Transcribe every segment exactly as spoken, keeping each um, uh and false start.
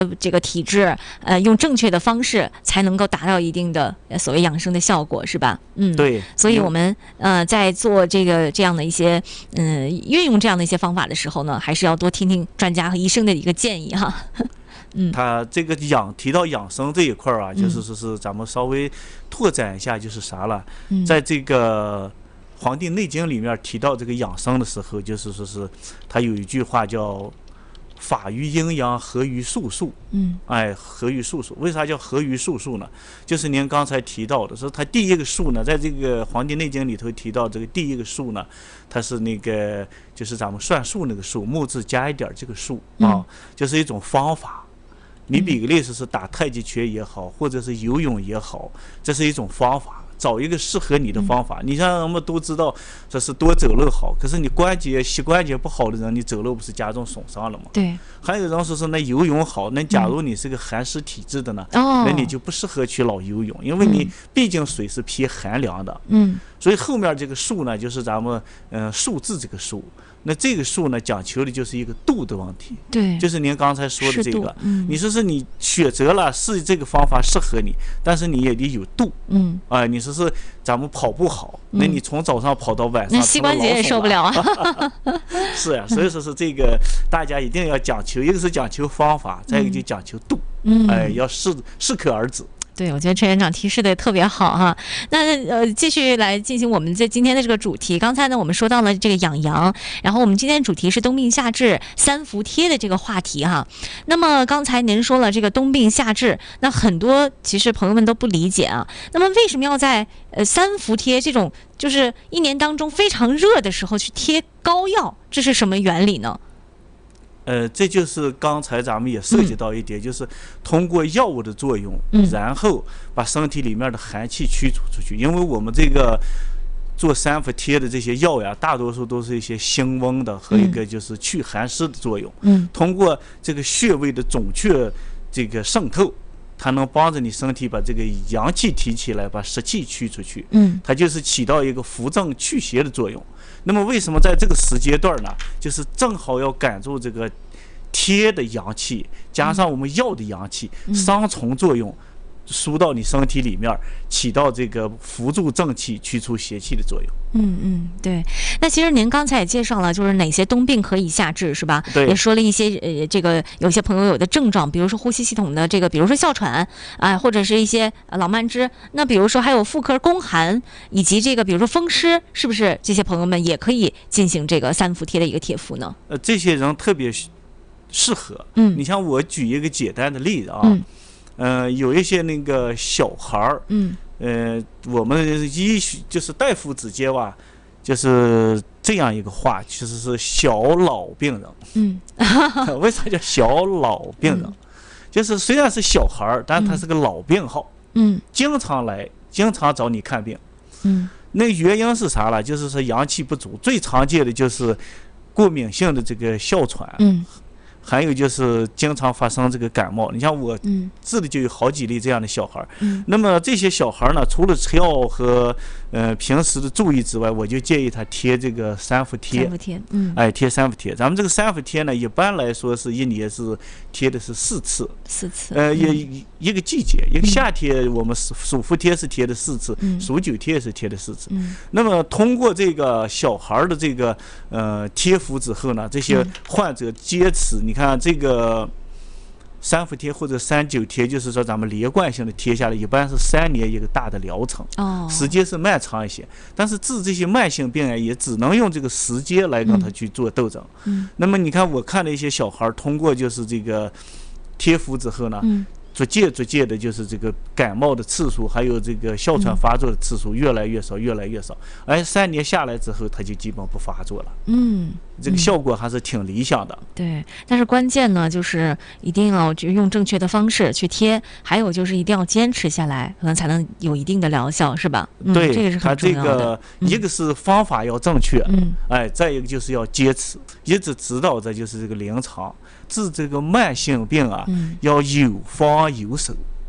这个体质，呃，用正确的方式才能够达到一定的所谓养生的效果，是吧？嗯， 对。 所以我们呃在做这个这样的一些嗯、呃、运用这样的一些方法的时候呢，还是要多听听专家和医生的一个建议哈。嗯， 他这个养提到养生这一块啊，就是说是咱们稍微拓展一下，就是啥了， 嗯、 在这个《黄帝内经》里面提到这个养生的时候，就是说是他有一句话叫“法于阴阳，合于术数”。 嗯， 哎，合于术数，为啥叫合于术数呢？就是您刚才提到的，说它第一个术呢，在这个《黄帝内经》里头提到这个第一个术呢，它是那个就是咱们算术那个术，木字加一点这个术啊、嗯，就是一种方法。你比个例子是打太极拳也好，或者是游泳也好，这是一种方法，找一个适合你的方法。嗯、你像我们都知道这是多走路好，可是你关节膝关节不好的人，你走路不是加重损伤了吗？ 对。 还有人说是那游泳好，那假如你是个寒湿体质的呢， 嗯、 那你就不适合去老游泳，因为你毕竟水是偏寒凉的。 嗯。 所以后面这个术呢，就是咱们嗯、呃、数字这个术。那这个术呢，讲求的就是一个度的问题， 对， 就是您刚才说的这个， 嗯、 你说是你选择了是这个方法适合你，但是你也得有度， 嗯， 啊、呃，你说是咱们跑步好，嗯、那你从早上跑到晚上， 那膝关节也受不了啊， 是呀、啊，所以说是这个大家一定要讲求，一个是讲求方法，再一个就讲求度， 嗯， 哎、呃，要适适可而止。 对，我觉得陈院长提示的特别好哈。那呃，继续来进行我们这今天的这个主题。刚才呢，我们说到了这个养阳，然后我们今天主题是冬病夏治三伏贴的这个话题哈。那么刚才您说了这个冬病夏治，那很多其实朋友们都不理解啊。那么为什么要在呃三伏贴这种就是一年当中非常热的时候去贴膏药？这是什么原理呢？ 呃，这就是刚才咱们也涉及到一点，嗯、就是通过药物的作用， 嗯、 然后把身体里面的寒气驱逐出去。因为我们这个做三伏贴的这些药呀，大多数都是一些辛温的和一个就是祛寒湿的作用。 嗯， 通过这个穴位的准确这个渗透，它能帮着你身体把这个阳气提起来，把湿气驱出去。 嗯， 它就是起到一个扶正祛邪的作用。那么为什么在这个时间段呢？就是正好要赶住这个贴的阳气，加上我们药的阳气， 嗯、 双重作用，输到你身体里面，起到这个扶助正气、驱除邪气的作用。 嗯嗯，对。那其实您刚才也介绍了，就是哪些冬病可以夏治，是吧？ 对。 也说了一些呃，这个有些朋友有的症状，比如说呼吸系统的这个，比如说哮喘啊、呃，或者是一些老慢支。那比如说还有妇科宫寒，以及这个比如说风湿，是不是这些朋友们也可以进行这个三伏贴的一个贴敷呢？ 呃，这些人特别适合。 嗯。 你像我举一个简单的例子啊。 嗯。 呃，有一些那个小孩儿。 嗯。 呃，我们医学就是大夫之间吧，就是这样一个话，其实是小老病人。 嗯， 为啥叫小老病人？嗯、就是虽然是小孩儿，但他是个老病号。 嗯， 经常来，经常找你看病。 嗯， 那原因是啥了？就是说阳气不足，最常见的就是过敏性的这个哮喘。 嗯。 还有就是经常发生这个感冒，你像我治的就有好几例这样的小孩。 嗯、 那么这些小孩呢，除了吃药和呃平时的注意之外，我就建议他贴这个三伏贴。 三伏贴，嗯， 哎，贴三伏贴。咱们这个三伏贴呢，一般来说是一年是贴的是四次。 四次。 呃，也、 嗯、 一个季节，一个夏天我们暑伏贴是贴的四次， 嗯、 暑九贴是贴的四次。 嗯、 那么通过这个小孩的这个呃贴敷之后呢，这些患者坚持，嗯、你看这个。三伏贴或者三九贴，就是说咱们连贯性的贴下来，一般是三年一个大的疗程， 哦， 时间是漫长一些。但是治这些慢性病啊，也只能用这个时间来跟他去做斗争。 嗯， 那么你看，我看了一些小孩通过就是这个贴敷之后呢， 嗯， 逐渐逐渐的，就是这个感冒的次数，还有这个哮喘发作的次数越来越少，越来越少。而三年下来之后，他就基本不发作了。 嗯， 这个效果还是挺理想的。 对，但是关键呢，就是一定要就用正确的方式去贴，还有就是一定要坚持下来，可能才能有一定的疗效，是吧？嗯、 对， 这个是很重要的。 它这个、嗯、一个是方法要正确， 嗯， 哎，再一个就是要坚持，一直指导着就是这个临床治这个慢性病啊， 嗯、 要有方有手。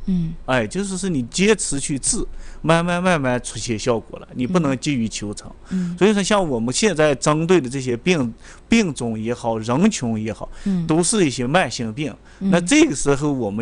嗯， 哎，就是说你坚持去治，慢慢慢慢出现效果了，你不能急于求成。 嗯， 所以说像我们现在针对的这些病病种也好，人群也好， 嗯， 都是一些慢性病。 嗯那这个时候我们